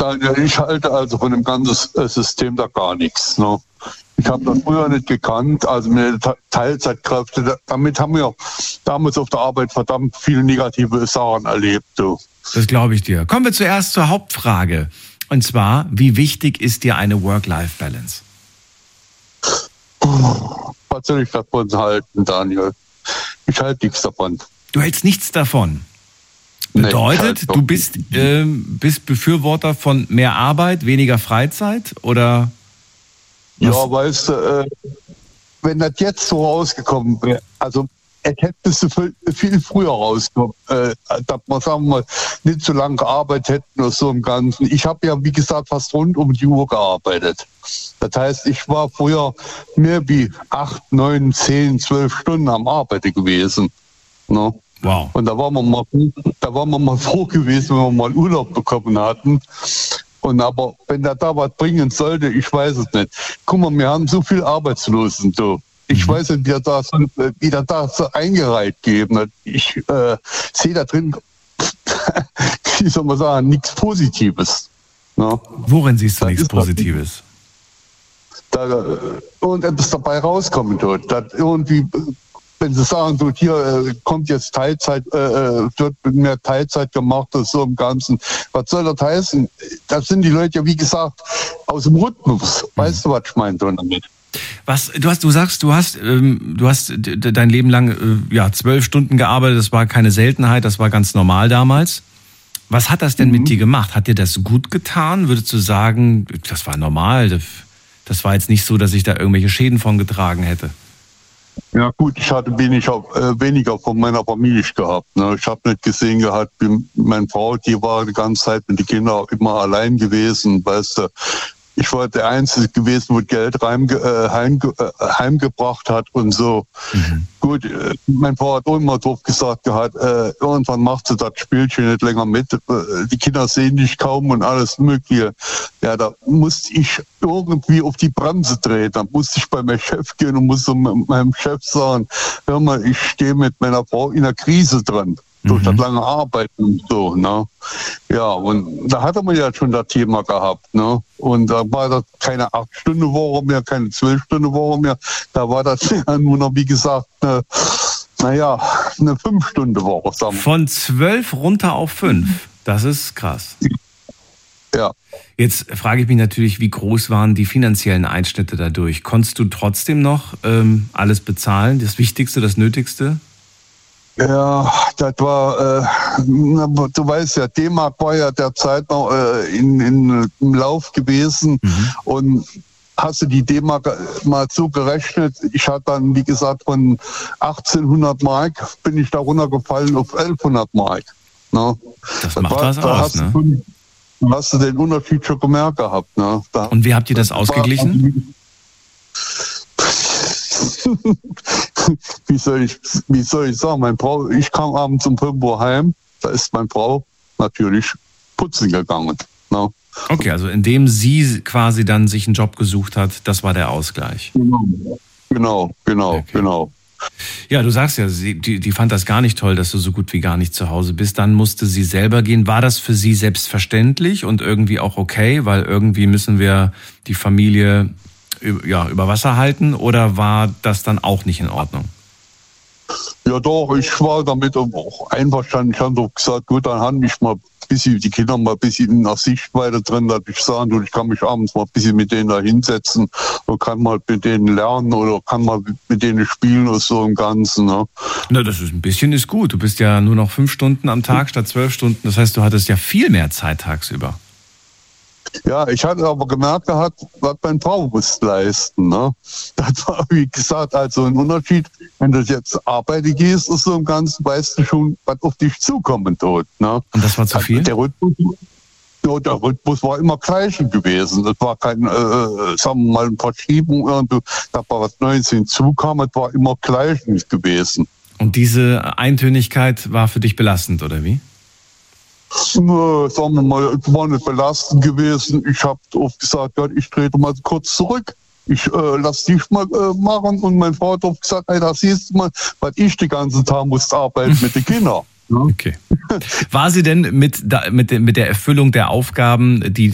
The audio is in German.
Ich halte also von dem ganzen System da gar nichts. Ne? Ich habe das früher nicht gekannt, also mit Teilzeitkräfte, damit haben wir damals auf der Arbeit verdammt viele negative Sachen erlebt. Du. Das glaube ich dir. Kommen wir zuerst zur Hauptfrage. Und zwar, wie wichtig ist dir eine Work-Life-Balance? Was soll ich davon halten, Daniel? Ich halte nichts davon. Du hältst nichts davon? Bedeutet, du bist Befürworter von mehr Arbeit, weniger Freizeit, oder? Was? Ja, weißt du, wenn das jetzt so rausgekommen wäre, also es hättest du viel früher rausgekommen, dass wir, sagen wir mal, nicht so lange gearbeitet hätten oder so im Ganzen. Ich habe ja, wie gesagt, fast rund um die Uhr gearbeitet. Das heißt, ich war früher mehr wie 8, 9, 10, 12 Stunden am Arbeiten gewesen. Ne? Wow. Und da waren wir mal froh gewesen, wenn wir mal Urlaub bekommen hatten. Und aber wenn da was bringen sollte, ich weiß es nicht. Guck mal, wir haben so viel Arbeitslosen, du. Ich weiß nicht, wie da so eingereiht geben. Ich sehe da drin, wie soll man sagen, nichts Positives. Ne? Worin siehst du nichts Positives? Und etwas dabei rauskommen tut. Dass irgendwie, wenn sie sagen, so hier kommt jetzt Teilzeit, wird mehr Teilzeit gemacht oder so im Ganzen. Was soll das heißen? Das sind die Leute ja, wie gesagt, aus dem Rhythmus. Weißt du, was ich meine damit? Du sagst, du hast dein Leben lang 12 Stunden gearbeitet, das war keine Seltenheit, das war ganz normal damals. Was hat das denn mit dir gemacht? Hat dir das gut getan? Würdest du sagen, das war normal, das war jetzt nicht so, dass ich da irgendwelche Schäden von getragen hätte? Ja gut, ich hatte weniger von meiner Familie gehabt. Ne? Ich habe nicht gesehen gehabt, wie meine Frau, die war die ganze Zeit mit den Kindern immer allein gewesen, weißt du. Ich war der Einzige gewesen, wo Geld heimgebracht hat und so. Gut, mein Frau hat auch immer drauf gesagt gehabt, irgendwann macht sie das Spielchen nicht länger mit. Die Kinder sehen dich kaum und alles Mögliche. Ja, da musste ich irgendwie auf die Bremse drehen. Da musste ich bei meinem Chef gehen und musste meinem Chef sagen, hör mal, ich stehe mit meiner Frau in einer Krise dran. Durch das lange Arbeiten und so, ne? Ja, und da hatte man ja schon das Thema gehabt, ne? Und da war das keine 8-Stunden-Woche mehr, keine 12-Stunden-Woche mehr. Da war das ja nur noch, wie gesagt, eine 5-Stunden-Woche. Von 12 runter auf 5. Das ist krass. Ja. Jetzt frage ich mich natürlich, wie groß waren die finanziellen Einschnitte dadurch? Konntest du trotzdem noch alles bezahlen? Das Wichtigste, das Nötigste? Ja, das war, du weißt ja, D-Mark war ja derzeit noch im Lauf gewesen und hast du die D-Mark mal so gerechnet, ich hatte dann, wie gesagt, von 1800 Mark bin ich da runtergefallen auf 1100 Mark. Ne? Das macht was aus, ne? Hast du den Unterschied schon gemerkt gehabt, ne? Und wie habt ihr das ausgeglichen? Wie soll ich sagen, meine Frau, ich kam abends um 5 Uhr heim, da ist meine Frau natürlich putzen gegangen. Ne? Okay, also indem sie quasi dann sich einen Job gesucht hat, das war der Ausgleich. Genau. Ja, du sagst ja, die fand das gar nicht toll, dass du so gut wie gar nicht zu Hause bist. Dann musste sie selber gehen. War das für sie selbstverständlich und irgendwie auch okay, weil irgendwie müssen wir die Familie über Wasser halten, oder war das dann auch nicht in Ordnung? Ja doch, ich war damit auch einverstanden. Ich habe doch gesagt, gut, dann habe ich mal die Kinder mal ein bisschen in der Sichtweite drin, dass ich sagen, ich kann mich abends mal ein bisschen mit denen da hinsetzen und kann mal mit denen lernen oder kann mal mit denen spielen oder so im Ganzen. Ne? Na, das ist ein bisschen ist gut. Du bist ja nur noch 5 Stunden am Tag statt 12 Stunden. Das heißt, du hattest ja viel mehr Zeit tagsüber. Ja, ich hatte aber gemerkt gehabt, was meine Frau muss leisten. Ne? Das war, wie gesagt, also ein Unterschied. Wenn du jetzt arbeiten gehst oder so im Ganzen, weißt du schon, was auf dich zukommen tut. Ne? Und das war zu viel? Der Rhythmus war immer gleich gewesen. Das war kein, sagen wir mal, eine Verschiebung. Da war was Neues hinzukam, es war immer gleich gewesen. Und diese Eintönigkeit war für dich belastend, oder wie? Sagen wir mal, es war nicht belastend gewesen. Ich habe oft gesagt, ja, ich trete mal kurz zurück. Ich lass dich mal machen. Und meine Frau hat oft gesagt, hey, da siehst du mal, weil ich den ganzen Tag musste arbeiten mit den Kindern. Okay. War sie denn mit der Erfüllung der Aufgaben, die